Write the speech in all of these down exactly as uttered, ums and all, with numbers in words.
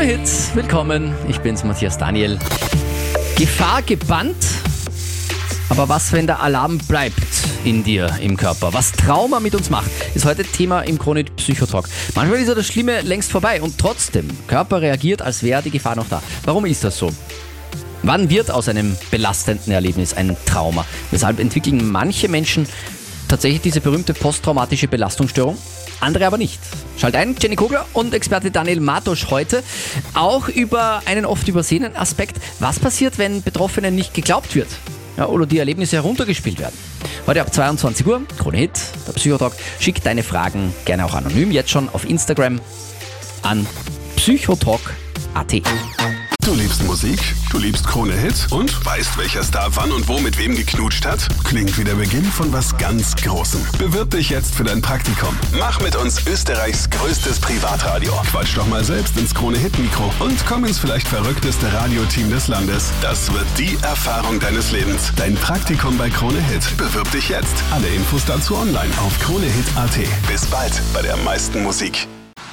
Krone Hits, willkommen, ich bin's, Matthias Daniel. Gefahr gebannt, aber was, wenn der Alarm bleibt in dir, im Körper? Was Trauma mit uns macht, ist heute Thema im Krone Hit Psychotalk. Manchmal ist ja das Schlimme längst vorbei und trotzdem, Körper reagiert, als wäre die Gefahr noch da. Warum ist das so? Wann wird aus einem belastenden Erlebnis ein Trauma? Weshalb entwickeln manche Menschen tatsächlich diese berühmte posttraumatische Belastungsstörung? Andere aber nicht. Schalt ein, Jenny Kogler und Experte Daniel Matosch heute auch über einen oft übersehenen Aspekt. Was passiert, wenn Betroffenen nicht geglaubt wird? Ja, oder die Erlebnisse heruntergespielt werden? Heute ab zweiundzwanzig Uhr, Krone Hit, der Psychotalk. Schick deine Fragen gerne auch anonym, jetzt schon auf Instagram an psychotalk punkt a t. Du liebst Musik, du liebst Krone Hit und weißt, welcher Star wann und wo mit wem geknutscht hat? Klingt wie der Beginn von was ganz Großem. Bewirb dich jetzt für dein Praktikum. Mach mit uns Österreichs größtes Privatradio. Quatsch doch mal selbst ins Krone Hit Mikro und komm ins vielleicht verrückteste Radioteam des Landes. Das wird die Erfahrung deines Lebens. Dein Praktikum bei Krone Hit. Bewirb dich jetzt. Alle Infos dazu online auf kronehit punkt a t. Bis bald bei der meisten Musik.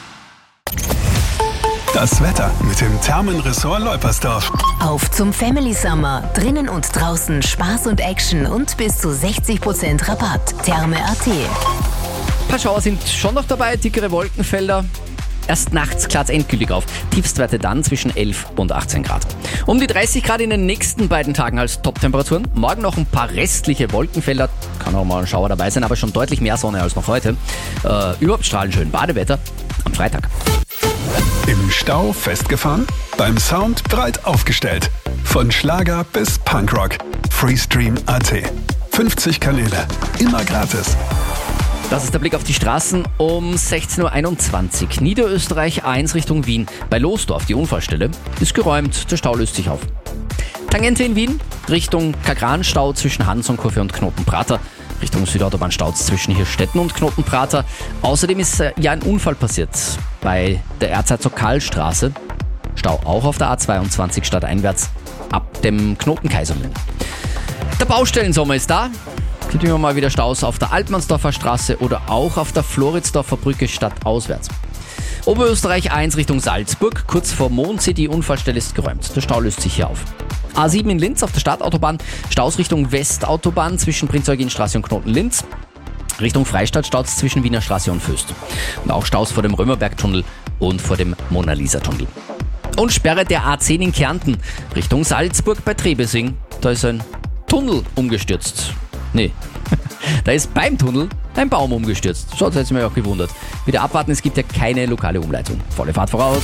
Das Wetter mit dem Thermenressort Leupersdorf. Auf zum Family Summer. Drinnen und draußen Spaß und Action und bis zu sechzig Prozent Rabatt. Therme punkt a t. Ein paar Schauer sind schon noch dabei, dickere Wolkenfelder. Erst nachts klart es endgültig auf. Tiefstwerte dann zwischen elf und achtzehn Grad. Um die dreißig Grad in den nächsten beiden Tagen als Top-Temperaturen. Morgen noch ein paar restliche Wolkenfelder. Kann auch mal ein Schauer dabei sein, aber schon deutlich mehr Sonne als noch heute. Äh, überhaupt strahlend schön Badewetter am Freitag. Im Stau festgefahren? Beim Sound breit aufgestellt. Von Schlager bis Punkrock. Freestream punkt a t. fünfzig Kanäle. Immer gratis. Das ist der Blick auf die Straßen um sechzehn Uhr einundzwanzig. Niederösterreich A eins Richtung Wien. Bei Losdorf, die Unfallstelle, ist geräumt. Der Stau löst sich auf. Tangente in Wien, Richtung Kagran-Stau zwischen Hansonkurve und Knotenprater. Richtung Südautobahn staut zwischen Hirstetten und Knotenprater. Außerdem ist äh, ja ein Unfall passiert bei der Erzherzog-Karl-Straße. Stau auch auf der A zweiundzwanzig stadteinwärts ab dem Knoten-Kaiserlin. Der Baustellensommer ist da. Gibt immer mal wieder Staus auf der Altmannsdorfer Straße oder auch auf der Floridsdorfer Brücke stadtauswärts. Oberösterreich A eins Richtung Salzburg, kurz vor Mondsee, die Unfallstelle ist geräumt. Der Stau löst sich hier auf. A sieben in Linz auf der Stadtautobahn, Staus Richtung Westautobahn zwischen Prinz-Eugen-Straße und Knoten-Linz. Richtung Freistadt Staus zwischen Wiener Straße und Föst. Und auch Staus vor dem Römerberg-Tunnel und vor dem Mona-Lisa-Tunnel. Und Sperre der A zehn in Kärnten Richtung Salzburg bei Trebesing. Da ist ein Tunnel umgestürzt. Nee, da ist beim Tunnel ein Baum umgestürzt. So, das hätte mich auch gewundert. Wieder abwarten, es gibt ja keine lokale Umleitung. Volle Fahrt voraus.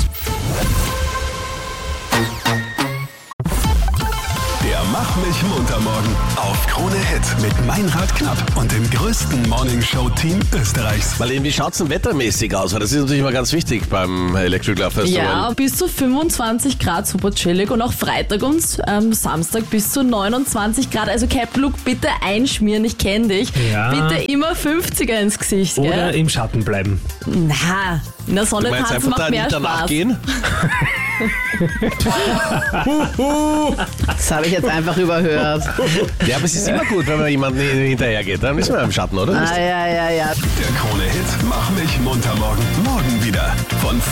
Der Mach mich munter morgen auf Krone Hit mit Meinrad Knapp und dem größten Morningshow-Team Österreichs. Marlene, wie schaut's denn wettermäßig aus? Weil das ist natürlich immer ganz wichtig beim Electric Love Festival. Ja, bis zu fünfundzwanzig Grad, super chillig. Und auch Freitag und ähm, Samstag bis zu neunundzwanzig Grad. Also Cap Look, bitte einschmieren, ich kenne dich. Ja. Bitte immer fünfziger ins Gesicht, gell? Oder im Schatten bleiben. Na, in der Sonne Du meinst tanzen einfach macht da mehr nicht danach Spaß. gehen? Das habe ich jetzt einfach überhört. Ja, aber es ist immer gut, wenn man jemanden hinterher geht. Dann ist man im Schatten, oder? Ah, ja, ja, ja. Der Krone Hit Mach mich munter morgen. Morgen wieder von